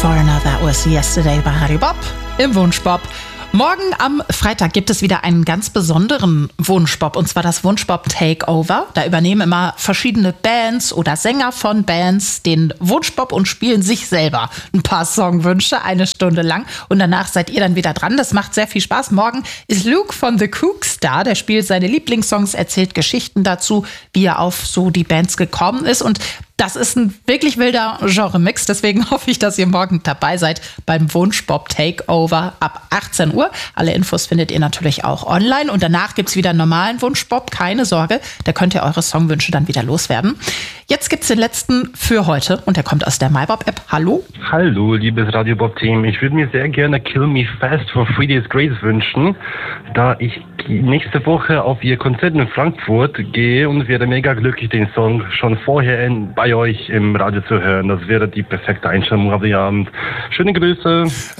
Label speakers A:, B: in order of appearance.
A: Foreigner, that was yesterday by Harry Bob im Wunschbob. Morgen am Freitag gibt es wieder einen ganz besonderen Wunschbob, und zwar das Wunschbob Takeover. Da übernehmen immer verschiedene Bands oder Sänger von Bands den Wunschbob und spielen sich selber ein paar Songwünsche, 1 Stunde lang. Und danach seid ihr dann wieder dran. Das macht sehr viel Spaß. Morgen ist Luke von The Kooks da. Der spielt seine Lieblingssongs, erzählt Geschichten dazu, wie er auf so die Bands gekommen ist. Und das ist ein wirklich wilder Genre-Mix. Deswegen hoffe ich, dass ihr morgen dabei seid beim Wunschbob Takeover ab 18 Uhr. Alle Infos findet ihr natürlich auch online. Und danach gibt es wieder einen normalen Wunschbob. Keine Sorge, da könnt ihr eure Songwünsche dann wieder loswerden. Jetzt gibt es den letzten für heute und der kommt aus der MyBob-App. Hallo?
B: Hallo, liebes Radio Bob-Team. Ich würde mir sehr gerne Kill Me Fast for 3 Days Grace wünschen, da ich nächste Woche auf ihr Konzert in Frankfurt gehe und wäre mega glücklich, den Song schon vorher bei euch im Radio zu hören. Das wäre die perfekte Einstellung auf den Abend. Schöne Grüße.